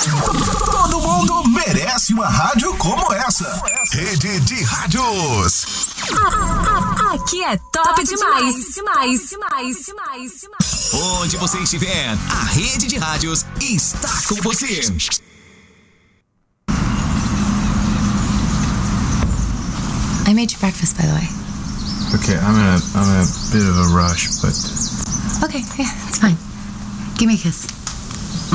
Todo mundo merece uma rádio como essa. Rede de Rádios. Aqui é top demais. Onde você estiver, a Rede de Rádios está com você. I made you breakfast, by the way. Okay, I'm in a bit of a rush, but... Okay, yeah, it's fine. Give me a kiss.